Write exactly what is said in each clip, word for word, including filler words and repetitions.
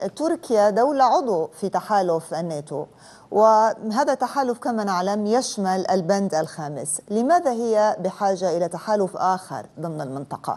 تركيا دولة عضو في تحالف الناتو، وهذا التحالف كما نعلم يشمل البند الخامس. لماذا هي بحاجة إلى تحالف آخر ضمن المنطقة؟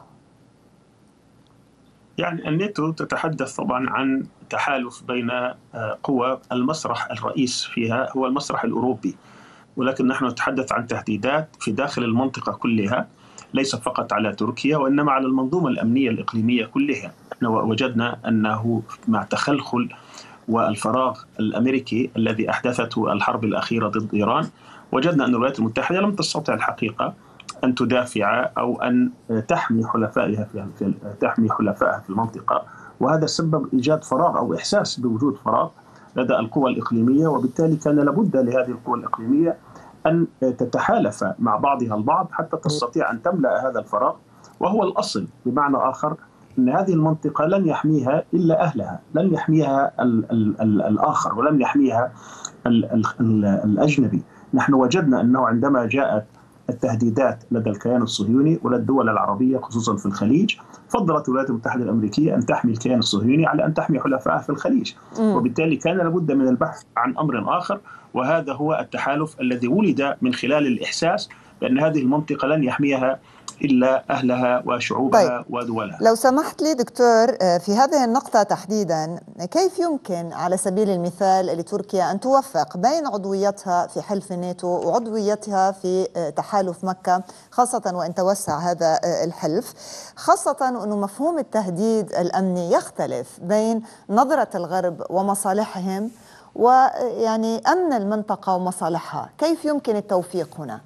يعني الناتو تتحدث طبعا عن تحالف بين قوى، المسرح الرئيس فيها هو المسرح الأوروبي، ولكن نحن نتحدث عن تهديدات في داخل المنطقة كلها، ليس فقط على تركيا وإنما على المنظومة الأمنية الإقليمية كلها. وجدنا أنه مع تخلخل والفراغ الأمريكي الذي أحدثته الحرب الأخيرة ضد إيران، وجدنا أن الولايات المتحدة لم تستطع الحقيقة أن تدافع أو أن تحمي حلفائها في تحمي حلفائها في المنطقة، وهذا سبب إيجاد فراغ أو إحساس بوجود فراغ لدى القوى الإقليمية، وبالتالي كان لابد لهذه القوى الإقليمية أن تتحالف مع بعضها البعض حتى تستطيع أن تملأ هذا الفراغ. وهو الأصل، بمعنى آخر أن هذه المنطقة لن يحميها إلا أهلها، لن يحميها ال ال ال الآخر ولن يحميها ال ال ال الأجنبي. نحن وجدنا أنه عندما جاءت التهديدات لدى الكيان الصهيوني ولدى الدول العربية خصوصا في الخليج، فضلت الولايات المتحدة الأمريكية أن تحمي الكيان الصهيوني على أن تحمي حلفائها في الخليج، وبالتالي كان لابد من البحث عن أمر آخر، وهذا هو التحالف الذي ولد من خلال الإحساس بأن هذه المنطقة لن يحميها إلا أهلها وشعوبها طيب. ودولها. لو سمحت لي دكتور، في هذه النقطة تحديدا، كيف يمكن على سبيل المثال لتركيا أن توفق بين عضويتها في حلف الناتو وعضويتها في تحالف مكة، خاصة وإن توسع هذا الحلف، خاصة أنه مفهوم التهديد الأمني يختلف بين نظرة الغرب ومصالحهم ويعني أمن المنطقة ومصالحها؟ كيف يمكن التوفيق هنا؟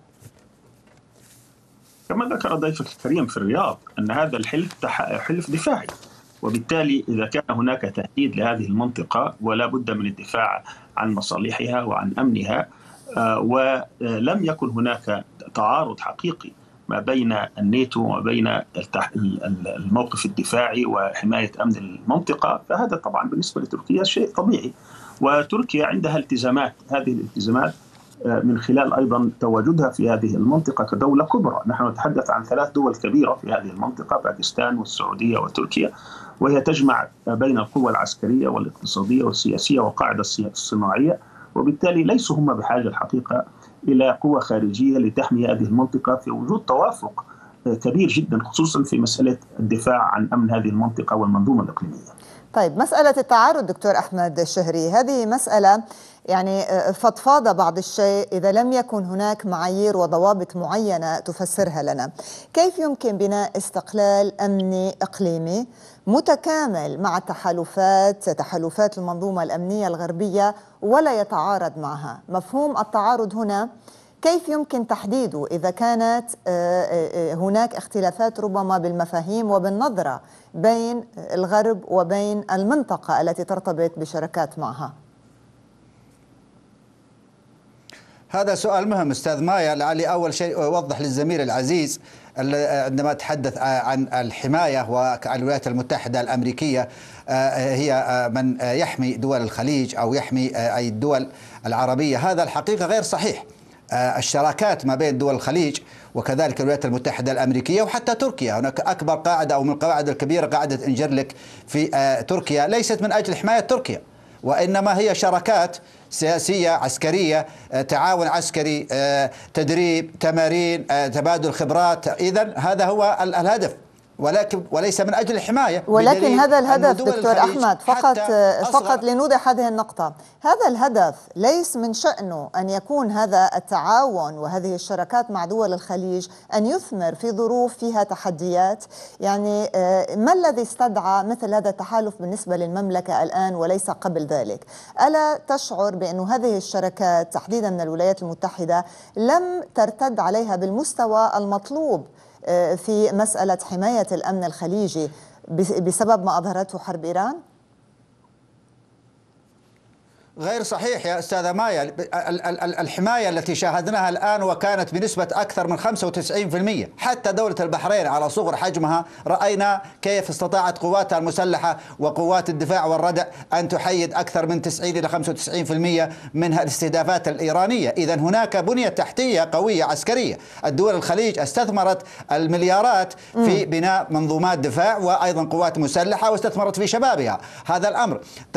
كما ذكر ضيفك الكريم في الرياض أن هذا الحلف حلف دفاعي، وبالتالي إذا كان هناك تهديد لهذه المنطقة ولا بد من الدفاع عن مصالحها وعن أمنها، ولم يكن هناك تعارض حقيقي ما بين الناتو وبين الموقف الدفاعي وحماية أمن المنطقة، فهذا طبعا بالنسبة لتركيا شيء طبيعي. وتركيا عندها التزامات، هذه الالتزامات من خلال أيضا تواجدها في هذه المنطقة كدولة كبرى. نحن نتحدث عن ثلاث دول كبيرة في هذه المنطقة، باكستان والسعودية وتركيا، وهي تجمع بين القوى العسكرية والاقتصادية والسياسية والقاعدة الصناعية، وبالتالي ليسوا هم بحاجة الحقيقة إلى قوة خارجية لتحمي هذه المنطقة في وجود توافق كبير جدا، خصوصا في مسألة الدفاع عن أمن هذه المنطقة والمنظومة الإقليمية. طيب، مسألة التعارض دكتور أحمد الشهري، هذه مسألة يعني فضفاضة بعض الشيء إذا لم يكن هناك معايير وضوابط معينة تفسرها لنا. كيف يمكن بناء استقلال أمني إقليمي متكامل مع التحالفات تحالفات المنظومة الأمنية الغربية ولا يتعارض معها؟ مفهوم التعارض هنا كيف يمكن تحديده إذا كانت هناك اختلافات ربما بالمفاهيم وبالنظرة بين الغرب وبين المنطقة التي ترتبط بشراكات معها؟ هذا سؤال مهم أستاذ مايا. لعلي أول شيء أوضح للزميل العزيز عندما تحدث عن الحماية والولايات المتحدة الأمريكية هي من يحمي دول الخليج أو يحمي أي الدول العربية، هذا الحقيقة غير صحيح. الشراكات ما بين دول الخليج وكذلك الولايات المتحدة الأمريكية وحتى تركيا، هناك أكبر قاعدة أو من القواعد الكبيرة قاعدة إنجرلك في تركيا ليست من أجل حماية تركيا، وإنما هي شراكات سياسية عسكرية، تعاون عسكري، تدريب، تمارين، تبادل خبرات. إذن هذا هو الهدف، ولكن وليس من أجل الحماية. ولكن هذا الهدف دكتور أحمد، فقط فقط لنوضح هذه النقطة، هذا الهدف ليس من شأنه أن يكون هذا التعاون وهذه الشراكات مع دول الخليج أن يثمر في ظروف فيها تحديات. يعني ما الذي استدعى مثل هذا التحالف بالنسبة للمملكة الآن وليس قبل ذلك؟ ألا تشعر بأن هذه الشراكات تحديدا من الولايات المتحدة لم ترتد عليها بالمستوى المطلوب في مسألة حماية الأمن الخليجي بسبب ما أظهرته حرب إيران؟ غير صحيح يا أستاذة مايا. الحماية التي شاهدناها الآن وكانت بنسبة أكثر من خمسة وتسعين بالمئة، حتى دولة البحرين على صغر حجمها رأينا كيف استطاعت قواتها المسلحة وقوات الدفاع والردع أن تحيد أكثر من تسعين إلى خمسة وتسعين بالمئة من الاستهدافات الإيرانية. إذا هناك بنية تحتية قوية عسكرية. الدول الخليج استثمرت المليارات في بناء منظومات دفاع وأيضا قوات مسلحة واستثمرت في شبابها. هذا الأمر